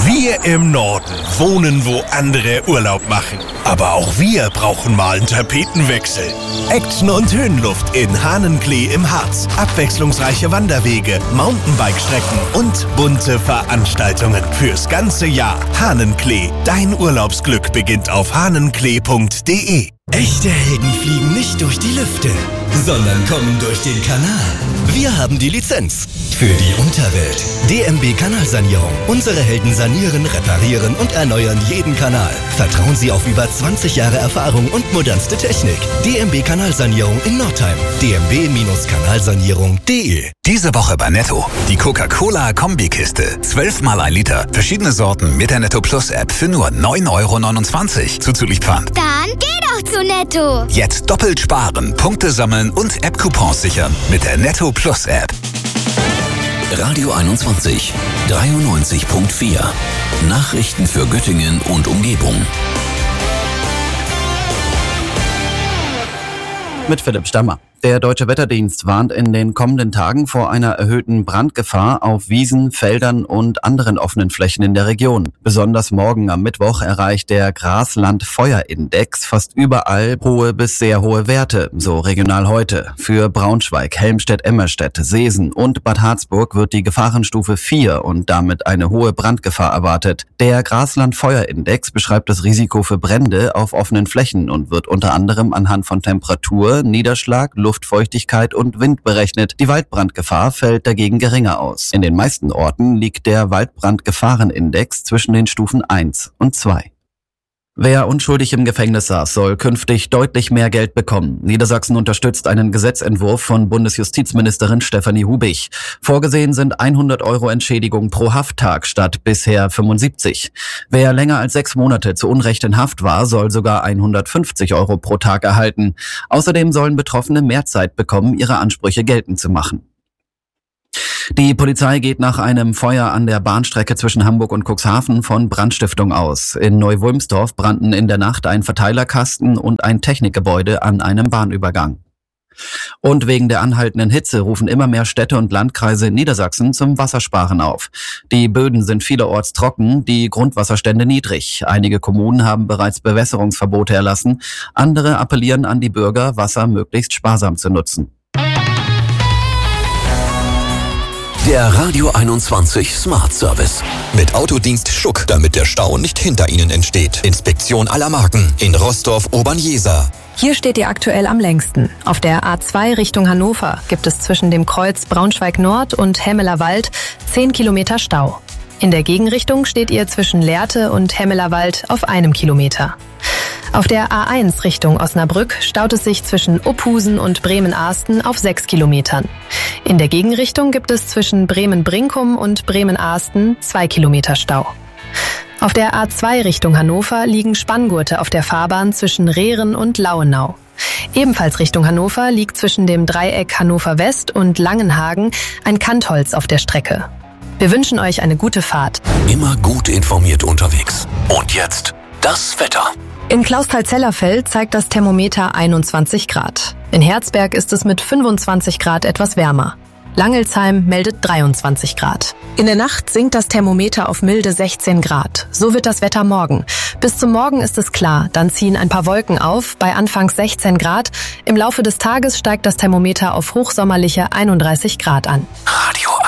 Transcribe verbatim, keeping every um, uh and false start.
Wir im Norden wohnen, wo andere Urlaub machen. Aber auch wir brauchen mal einen Tapetenwechsel. Action und Höhenluft in Hahnenklee im Harz. Abwechslungsreiche Wanderwege, Mountainbike-Strecken und bunte Veranstaltungen fürs ganze Jahr. Hahnenklee, dein Urlaubsglück beginnt auf hahnenklee punkt de. Echte Helden fliegen nicht durch die Lüfte, sondern kommen durch den Kanal. Wir haben die Lizenz für die Unterwelt. D M B Kanalsanierung. Unsere Helden sanieren, reparieren und erneuern jeden Kanal. Vertrauen Sie auf über zwanzig Jahre Erfahrung und modernste Technik. D M B Kanalsanierung in Nordheim. d m b kanalsanierung punkt de. Diese Woche bei Netto. Die Coca-Cola Kombikiste. zwölf mal ein Liter. Verschiedene Sorten mit der Netto Plus App für nur neun Euro neunundzwanzig. Zuzüglich Pfand. Dann geh doch zu Netto. Jetzt doppelt sparen, Punkte sammeln und App-Coupons sichern mit der Netto Plus App. Radio einundzwanzig, dreiundneunzig Komma vier. Nachrichten für Göttingen und Umgebung. Mit Philipp Stammer. Der Deutsche Wetterdienst warnt in den kommenden Tagen vor einer erhöhten Brandgefahr auf Wiesen, Feldern und anderen offenen Flächen in der Region. Besonders morgen am Mittwoch erreicht der Grasland-Feuerindex fast überall hohe bis sehr hohe Werte, so regional heute. Für Braunschweig, Helmstedt-Emmerstedt, Seesen und Bad Harzburg wird die Gefahrenstufe vier und damit eine hohe Brandgefahr erwartet. Der Grasland-Feuerindex beschreibt das Risiko für Brände auf offenen Flächen und wird unter anderem anhand von Temperatur, Niederschlag, Luftfeuchtigkeit und Wind berechnet. Die Waldbrandgefahr fällt dagegen geringer aus. In den meisten Orten liegt der Waldbrandgefahrenindex zwischen den Stufen eins und zwei. Wer unschuldig im Gefängnis saß, soll künftig deutlich mehr Geld bekommen. Niedersachsen unterstützt einen Gesetzentwurf von Bundesjustizministerin Stefanie Hubich. Vorgesehen sind hundert Euro Entschädigung pro Hafttag statt bisher fünfundsiebzig. Wer länger als sechs Monate zu Unrecht in Haft war, soll sogar hundertfünfzig Euro pro Tag erhalten. Außerdem sollen Betroffene mehr Zeit bekommen, ihre Ansprüche geltend zu machen. Die Polizei geht nach einem Feuer an der Bahnstrecke zwischen Hamburg und Cuxhaven von Brandstiftung aus. In Neu-Wulmsdorf brannten in der Nacht ein Verteilerkasten und ein Technikgebäude an einem Bahnübergang. Und wegen der anhaltenden Hitze rufen immer mehr Städte und Landkreise in Niedersachsen zum Wassersparen auf. Die Böden sind vielerorts trocken, die Grundwasserstände niedrig. Einige Kommunen haben bereits Bewässerungsverbote erlassen. Andere appellieren an die Bürger, Wasser möglichst sparsam zu nutzen. Der Radio einundzwanzig Smart Service. Mit Autodienst Schuck, damit der Stau nicht hinter Ihnen entsteht. Inspektion aller Marken in Rostorf-Obernjeser. Hier steht ihr aktuell am längsten. Auf der A zwei Richtung Hannover gibt es zwischen dem Kreuz Braunschweig-Nord und Hemmeler Wald zehn Kilometer Stau. In der Gegenrichtung steht ihr zwischen Lehrte und Hemmeler Wald auf einem Kilometer. Auf der A eins Richtung Osnabrück staut es sich zwischen Uphusen und Bremen-Ahsten auf sechs Kilometern. In der Gegenrichtung gibt es zwischen Bremen-Brinkum und Bremen-Ahsten zwei Kilometer Stau. Auf der A zwei Richtung Hannover liegen Spanngurte auf der Fahrbahn zwischen Rehren und Lauenau. Ebenfalls Richtung Hannover liegt zwischen dem Dreieck Hannover West und Langenhagen ein Kantholz auf der Strecke. Wir wünschen euch eine gute Fahrt. Immer gut informiert unterwegs. Und jetzt das Wetter. In Clausthal-Zellerfeld zeigt das Thermometer einundzwanzig Grad. In Herzberg ist es mit fünfundzwanzig Grad etwas wärmer. Langelsheim meldet dreiundzwanzig Grad. In der Nacht sinkt das Thermometer auf milde sechzehn Grad. So wird das Wetter morgen. Bis zum Morgen ist es klar, dann ziehen ein paar Wolken auf, bei anfangs sechzehn Grad. Im Laufe des Tages steigt das Thermometer auf hochsommerliche einunddreißig Grad an. Radio